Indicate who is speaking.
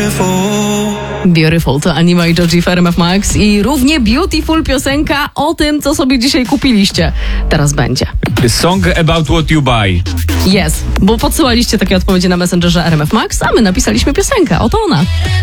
Speaker 1: Beautiful to Anima i Joji w RMF Max i równie beautiful piosenka o tym, co sobie dzisiaj kupiliście. Teraz będzie.
Speaker 2: Song about what you buy.
Speaker 1: Jest, bo podsyłaliście takie odpowiedzi na Messengerze RMF Max, a my napisaliśmy piosenkę. Oto ona.